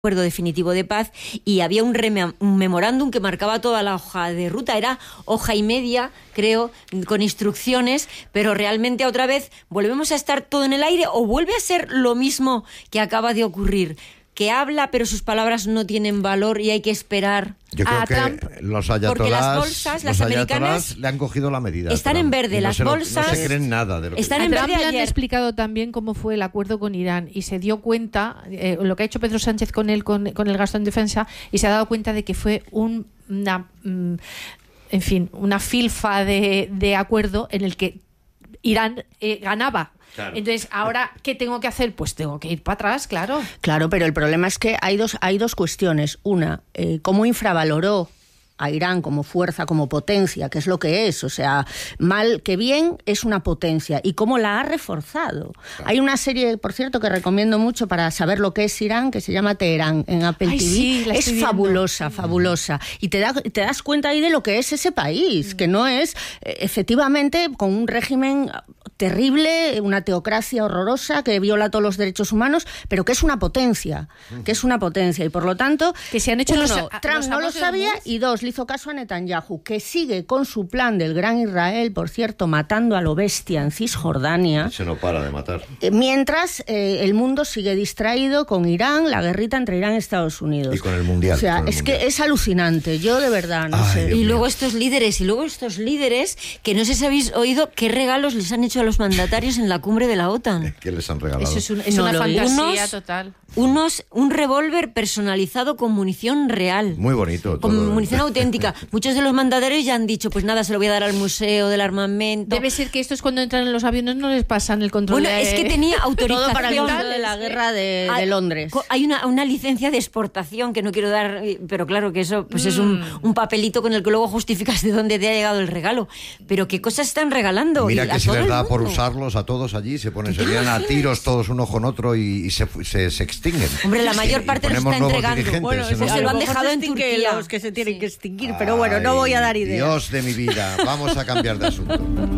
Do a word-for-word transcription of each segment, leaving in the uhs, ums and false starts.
acuerdo definitivo de paz, y había un, rem- un memorándum que marcaba toda la hoja de ruta, era hoja y media, creo, con instrucciones, pero realmente otra vez volvemos a estar todo en el aire, o vuelve a ser lo mismo que acaba de ocurrir, que habla pero sus palabras no tienen valor y hay que esperar. Yo creo a que Trump, los ayatolás, porque las bolsas, las los americanas, ayatolás le han cogido la medida. están Trump, en verde, no las se lo, bolsas no se creen nada de lo que están a en Trump verde. le han Ayer explicado también cómo fue el acuerdo con Irán y se dio cuenta, eh, lo que ha hecho Pedro Sánchez con él, con, con el gasto en defensa, y se ha dado cuenta de que fue un, una, mm, en fin, una filfa de, de acuerdo en el que Irán eh, ganaba. Claro. Entonces, ahora, ¿qué tengo que hacer? Pues tengo que ir para atrás, claro. Claro, pero el problema es que hay dos, hay dos cuestiones. Una, eh, cómo infravaloró a Irán como fuerza, como potencia, que es lo que es, o sea, mal que bien es una potencia, y cómo la ha reforzado. Claro. Hay una serie, por cierto, que recomiendo mucho para saber lo que es Irán, que se llama Teherán, en Apple Ay, T V. sí, la es fabulosa, viendo. fabulosa. Y te, da, te das cuenta ahí de lo que es ese país, mm. que no es, eh, efectivamente, con un régimen terrible, una teocracia horrorosa que viola todos los derechos humanos, pero que es una potencia, mm. que es una potencia, y por lo tanto, que se han hecho uno, los, Trump los no lo sabía, y dos, hizo caso a Netanyahu, que sigue con su plan del Gran Israel, por cierto, matando a lo bestia en Cisjordania. Se no para de matar. Mientras eh, el mundo sigue distraído con Irán, la guerrita entre Irán y Estados Unidos. Y con el Mundial. O sea, es mundial. que es alucinante, yo de verdad no Ay, sé. Dios y luego mío. estos líderes, y luego estos líderes, que no sé si habéis oído qué regalos les han hecho a los mandatarios en la cumbre de la OTAN. ¿Qué les han regalado? Eso es, un, es no una fantasía unos, total. Unos, un revólver personalizado con munición real. Muy bonito. Con todo. munición auténtica. Muchos de los mandatarios ya han dicho, pues nada, se lo voy a dar al Museo del Armamento. Debe ser que estos cuando entran en los aviones no les pasan el control. Bueno, de... es que tenía autorización. Todo para el uso de la guerra de, de Londres. Hay una, una licencia de exportación que no quiero dar, pero claro que eso pues mm. es un, un papelito con el que luego justificas de dónde te ha llegado el regalo. Pero qué cosas están regalando. Mira y que si les da por usarlos a todos allí, se ponen, se lían a tiros todos uno con otro y, y se, se, se extinguen. Hombre, la mayor parte los está entregando. Bueno, eso se lo han dejado en Turquía. Los que se tienen sí. que extinguir, pero bueno, no voy a dar ideas. Dios de mi vida, vamos a cambiar de asunto.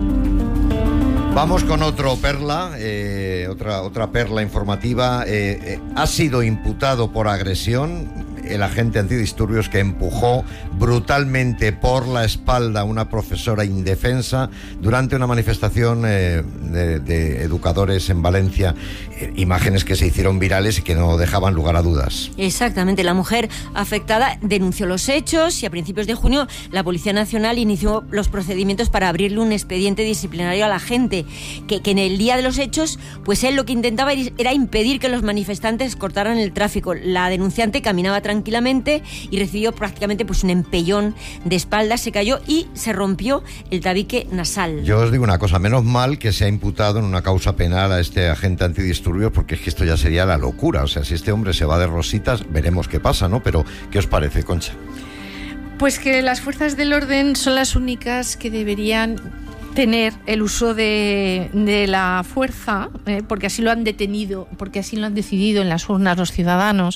Vamos con otro perla, eh, otra, otra perla informativa. Eh, eh, ha sido imputado por agresión el agente antidisturbios que empujó brutalmente por la espalda a una profesora indefensa durante una manifestación eh, de, de educadores en Valencia. Eh, imágenes que se hicieron virales y que no dejaban lugar a dudas. Exactamente, la mujer afectada denunció los hechos y a principios de junio la Policía Nacional inició los procedimientos para abrirle un expediente disciplinario al agente, que, que en el día de los hechos, pues él lo que intentaba era impedir que los manifestantes cortaran el tráfico. La denunciante caminaba tranquilamente y recibió prácticamente pues un empellón de espalda, se cayó y se rompió el tabique nasal. Yo os digo una cosa, menos mal que se ha imputado en una causa penal a este agente antidisturbios, porque es que esto ya sería la locura. O sea, si este hombre se va de rositas, veremos qué pasa, ¿no? Pero, ¿qué os parece, Concha? Pues que las fuerzas del orden son las únicas que deberían tener el uso de, de la fuerza, eh, porque así lo han detenido, porque así lo han decidido en las urnas los ciudadanos.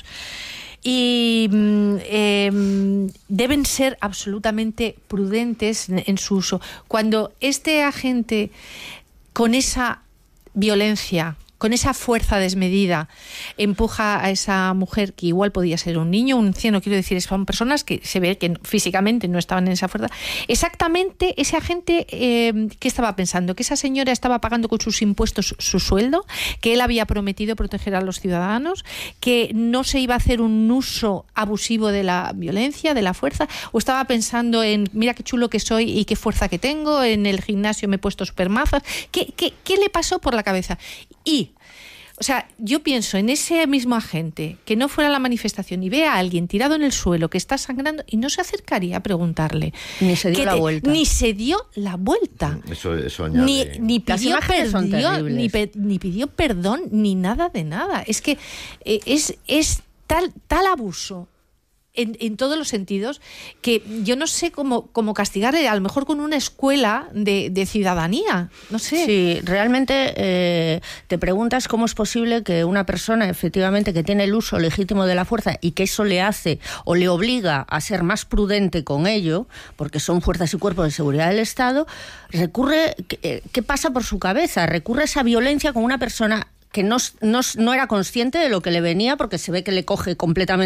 Y eh, deben ser absolutamente prudentes en, en su uso. Cuando este agente, con esa violencia, con esa fuerza desmedida, empuja a esa mujer, que igual podía ser un niño, un anciano, quiero decir, son personas que se ve que físicamente no estaban en esa fuerza. Exactamente ese agente, eh, ¿qué estaba pensando? Que esa señora estaba pagando con sus impuestos su sueldo, que él había prometido proteger a los ciudadanos, que no se iba a hacer un uso abusivo de la violencia, de la fuerza, o estaba pensando en, mira qué chulo que soy y qué fuerza que tengo, en el gimnasio me he puesto supermazas. ¿Qué, qué, qué le pasó por la cabeza? Y O sea, yo pienso en ese mismo agente que no fuera a la manifestación y ve a alguien tirado en el suelo que está sangrando y no se acercaría a preguntarle. Ni se dio la te, vuelta. Ni se dio la vuelta. Eso, eso añade. Ni, ni, pidió perdió, ni, pe, ni pidió perdón, ni nada de nada. Es que eh, es, es tal, tal abuso. En, en todos los sentidos, que yo no sé cómo, cómo castigarle, a lo mejor con una escuela de, de ciudadanía, no sé. Sí, realmente eh, te preguntas cómo es posible que una persona, efectivamente, que tiene el uso legítimo de la fuerza y que eso le hace o le obliga a ser más prudente con ello, porque son fuerzas y cuerpos de seguridad del Estado, recurre, ¿qué, qué pasa por su cabeza? Recurre a esa violencia con una persona que no, no, no era consciente de lo que le venía, porque se ve que le coge completamente